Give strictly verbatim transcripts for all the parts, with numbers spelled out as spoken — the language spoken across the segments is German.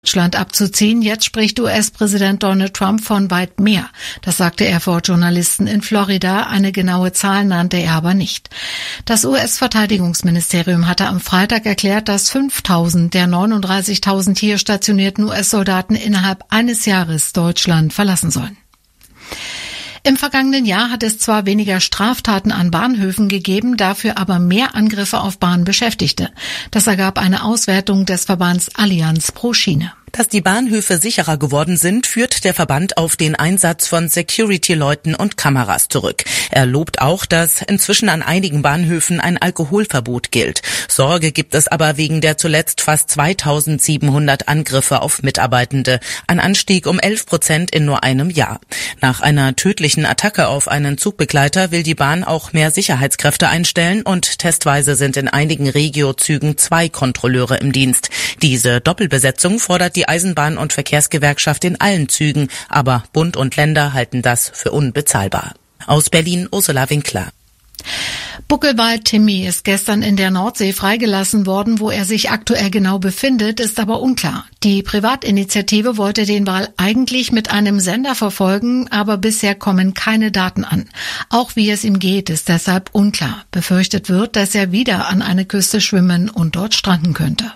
Deutschland abzuziehen. Jetzt spricht U S-Präsident Donald Trump von weit mehr. Das sagte er vor Journalisten in Florida. Eine genaue Zahl nannte er aber nicht. Das U S-Verteidigungsministerium hatte am Freitag erklärt, dass fünftausend der neununddreißigtausend hier stationierten U S-Soldaten innerhalb eines Jahres Deutschland verlassen sollen. Im vergangenen Jahr hat es zwar weniger Straftaten an Bahnhöfen gegeben, dafür aber mehr Angriffe auf Bahnbeschäftigte. Das ergab eine Auswertung des Verbands Allianz pro Schiene. Dass die Bahnhöfe sicherer geworden sind, führt der Verband auf den Einsatz von Security-Leuten und Kameras zurück. Er lobt auch, dass inzwischen an einigen Bahnhöfen ein Alkoholverbot gilt. Sorge gibt es aber wegen der zuletzt fast zweitausendsiebenhundert Angriffe auf Mitarbeitende. Ein Anstieg um elf Prozent in nur einem Jahr. Nach einer tödlichen Attacke auf einen Zugbegleiter will die Bahn auch mehr Sicherheitskräfte einstellen und testweise sind in einigen Regio-Zügen zwei Kontrolleure im Dienst. Diese Doppelbesetzung fordert die Die Eisenbahn- und Verkehrsgewerkschaft in allen Zügen, aber Bund und Länder halten das für unbezahlbar. Aus Berlin Ursula Winkler. Buckelwald Timmy ist gestern in der Nordsee freigelassen worden. Wo er sich aktuell genau befindet, ist aber unklar. Die Privatinitiative wollte den Wal eigentlich mit einem Sender verfolgen, aber bisher kommen keine Daten an. Auch wie es ihm geht, ist deshalb unklar. Befürchtet wird, dass er wieder an eine Küste schwimmen und dort stranden könnte.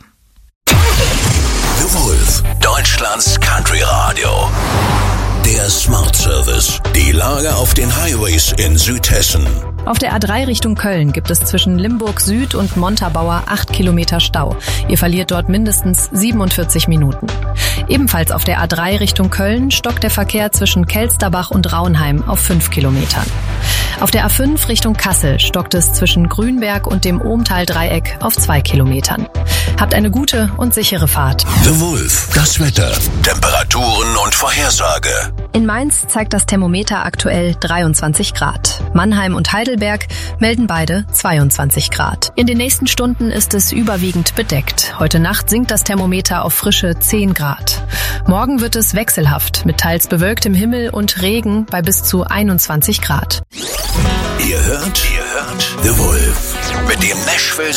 The Wolf, Deutschlands Country Radio. Der Smart Service. Die Lage auf den Highways in Südhessen. Auf der A drei Richtung Köln gibt es zwischen Limburg Süd und Montabaur acht Kilometer Stau. Ihr verliert dort mindestens siebenundvierzig Minuten. Ebenfalls auf der A drei Richtung Köln stockt der Verkehr zwischen Kelsterbach und Raunheim auf fünf Kilometern. Auf der A fünf Richtung Kassel stockt es zwischen Grünberg und dem Ohmtal-Dreieck auf zwei Kilometern. Habt eine gute und sichere Fahrt. The Wolf, das Wetter, Temperaturen und Vorhersage. In Mainz zeigt das Thermometer aktuell dreiundzwanzig Grad. Mannheim und Heidelberg melden beide zweiundzwanzig Grad. In den nächsten Stunden ist es überwiegend bedeckt. Heute Nacht sinkt das Thermometer auf frische zehn Grad. Morgen wird es wechselhaft mit teils bewölktem Himmel und Regen bei bis zu einundzwanzig Grad. Ihr hört, ihr hört The Wolf mit dem Nashville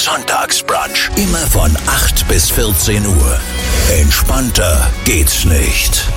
Sonntagsbrunch. Immer von acht bis vierzehn Uhr. Entspannter geht's nicht.